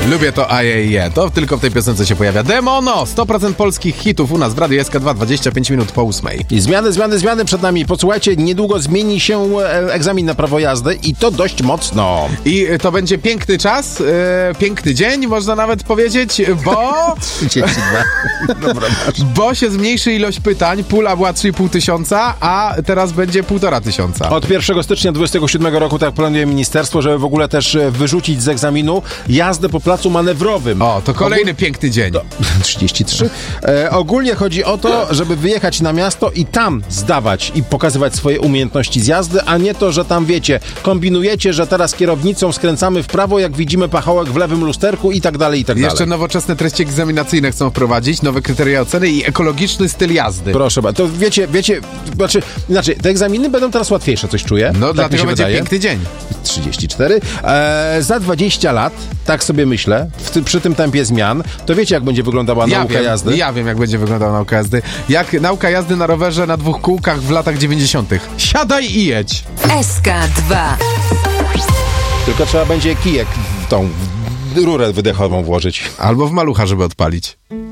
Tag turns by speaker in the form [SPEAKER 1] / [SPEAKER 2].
[SPEAKER 1] Lubię to ajeje. To tylko w tej piosence się pojawia. Demono! 100% polskich hitów u nas w Radiu SK2 25 minut po 8.
[SPEAKER 2] I zmiany przed nami. Posłuchajcie, niedługo zmieni się egzamin na prawo jazdy i to dość mocno.
[SPEAKER 1] I to będzie piękny czas, piękny dzień, można nawet powiedzieć, bo...
[SPEAKER 2] 32. Dobra, masz.
[SPEAKER 1] Bo się zmniejszy ilość pytań. Pula była 3,5 tysiąca, a teraz będzie 1,5 tysiąca.
[SPEAKER 2] Od 1 stycznia 2027 roku, tak planuje ministerstwo, żeby w ogóle też wyrzucić z egzaminu jazdę po placu manewrowym.
[SPEAKER 1] O, to kolejny piękny dzień.
[SPEAKER 2] 33. Ogólnie chodzi o to, żeby wyjechać na miasto i tam zdawać i pokazywać swoje umiejętności z jazdy, a nie to, że tam wiecie, kombinujecie, że teraz kierownicą skręcamy w prawo, jak widzimy pachołek w lewym lusterku i tak dalej, i tak dalej.
[SPEAKER 1] Jeszcze nowoczesne treści egzaminacyjne chcą wprowadzić, nowe kryteria oceny i ekologiczny styl jazdy.
[SPEAKER 2] Proszę bardzo, to wiecie, inaczej, te egzaminy będą teraz łatwiejsze, coś czuję.
[SPEAKER 1] No
[SPEAKER 2] tak
[SPEAKER 1] dlatego będzie
[SPEAKER 2] wydaje.
[SPEAKER 1] piękny dzień.
[SPEAKER 2] 34. Za 20 lat, tak sobie myślę, przy tym tempie zmian, to wiecie, jak będzie wyglądała nauka jazdy?
[SPEAKER 1] Ja wiem, jak będzie wyglądała nauka jazdy. Jak nauka jazdy na rowerze na 2 kółkach w latach 90. Siadaj i jedź.
[SPEAKER 3] SK2.
[SPEAKER 2] Tylko trzeba będzie kijek w tą rurę wydechową włożyć.
[SPEAKER 1] Albo w malucha, żeby odpalić.